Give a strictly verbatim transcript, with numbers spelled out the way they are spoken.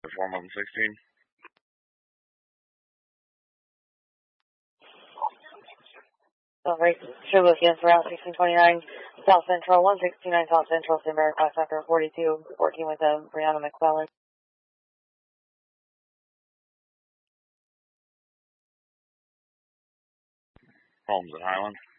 four eleven sixteen. Right, Sugar against Route sixteen twenty-nine, South Central, one sixty-nine South Central, St. Mary Class Factor forty-two, working with um, Brianna McClellan. Holmes at Highland.